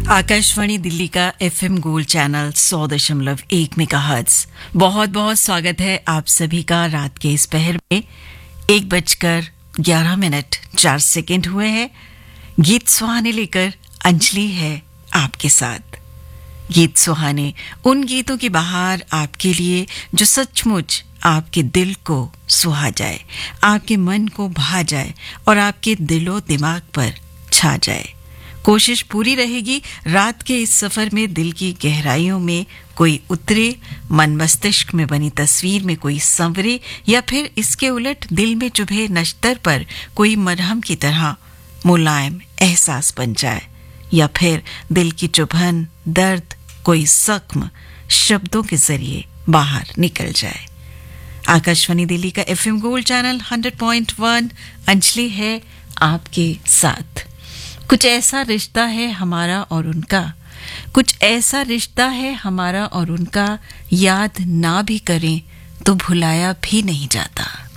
आकाशवाणी दिल्ली का FM gold channel 100.1 megahertz. बहुत बहुत स्वागत है आप सभी का। रात के इस पहर में 1:11:04 हुए हैं। गीत सुहाने लेकर अंजलि है आपके साथ। गीत सुहाने उन गीतों की बहार आपके लिए जो सचमुच आपके दिल को सुहा जाए, आपके मन को भा जाए और आपके दिलो दिमाग पर छा जाए। कोशिश पूरी रहेगी रात के इस सफर में दिल की गहराइयों में कोई उतरे, मन मस्तिष्क में बनी तस्वीर में कोई संवरे, या फिर इसके उलट दिल में चुभे नश्तर पर कोई मरहम की तरह मुलायम एहसास बन जाए, या फिर दिल की चुभन, दर्द, कोई जख्म शब्दों के जरिए बाहर निकल जाए। आकाशवाणी दिल्ली का एफएम गोल्ड चैनल 100.1 अंजलि है आपके साथ। कुछ ऐसा रिश्ता है हमारा और उनका, कुछ ऐसा रिश्ता है हमारा और उनका, याद ना भी करें तो भुलाया भी नहीं जाता।